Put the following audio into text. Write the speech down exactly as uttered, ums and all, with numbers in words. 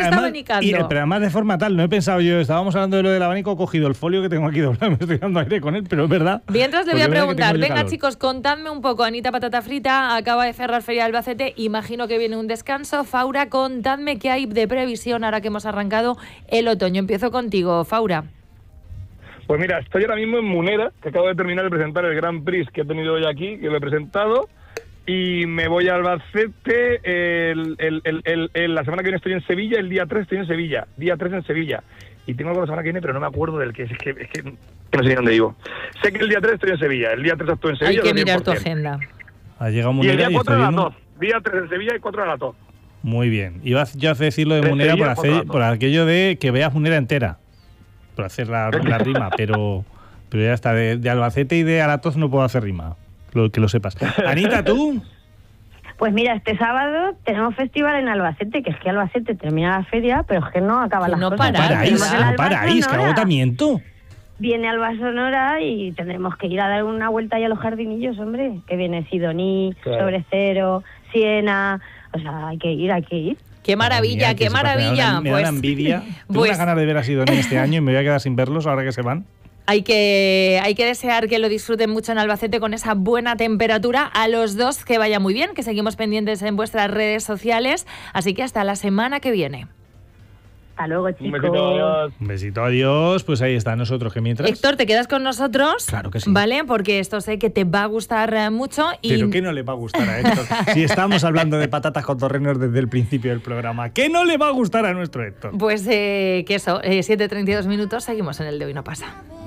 está además, abanicando. y, pero además de forma tal, no he pensado yo, estábamos hablando de lo del abanico, he cogido el folio que tengo aquí doblado, me estoy dando aire con él, pero es verdad. Mientras le voy a preguntar, venga calor. chicos, contadme un poco, Anita Patata Frita acaba de cerrar Feria de Albacete, imagino que viene un descanso. Faura, contadme qué hay de previsión ahora que hemos arrancado el otoño. Empiezo contigo, Faura. Pues mira, estoy ahora mismo en Munera, que acabo de terminar de presentar el Grand Prix que he tenido hoy aquí, que lo he presentado, y me voy a Albacete, el, el, el, el, el, la semana que viene estoy en Sevilla, el día tres estoy en Sevilla, día tres en Sevilla, y tengo algo la semana que viene, pero no me acuerdo del que es, es que, es que no sé ni dónde vivo. Sé que el día tres estoy en Sevilla, el día tres estoy en Sevilla. Hay que mirar tu agenda. Ha llegado Y Munera el día y cuatro estoy a las viendo... dos, día tres en Sevilla y cuatro a las dos. Muy bien. Iba yo a decirlo de De Munera Sevilla, por, hacer, cuatro por aquello de que veas Munera entera, por hacer la, la rima, pero, pero ya está. De, de Albacete y de Alatoz no puedo hacer rima, lo, que lo sepas. Anita, ¿tú? Pues mira, este sábado tenemos festival en Albacete, que es que Albacete termina la feria, pero es que no acaba las no cosas. paráis, Tenemos el no Alba paráis, qué Sonora. agotamiento. Viene Alba Sonora y tendremos que ir a dar una vuelta ahí a los jardinillos, hombre, que viene Sidoní, Claro. Sobre Cero, Siena, o sea, hay que ir, hay que ir. Qué maravilla, Madre mía, qué que se pasa, maravilla. Me da, pues, una envidia. Tengo pues unas ganas de ver a Sidoní este año y me voy a quedar sin verlos ahora que se van. hay que, hay que desear que lo disfruten mucho en Albacete con esa buena temperatura. A los dos que vaya muy bien, que seguimos pendientes en vuestras redes sociales. Así que hasta la semana que viene. Hasta luego, chicos. Un besito, adiós. Un besito, adiós. Pues ahí está, nosotros que mientras... Héctor, ¿te quedas con nosotros? Claro que sí. ¿Vale? Porque esto sé que te va a gustar eh, mucho. Y... Pero ¿qué no le va a gustar a Héctor? Si estamos hablando de patatas con torrenos desde el principio del programa, ¿qué no le va a gustar a nuestro Héctor? Pues eh, que eso, eh, siete treinta y dos minutos, seguimos en el de Hoy No Pasa.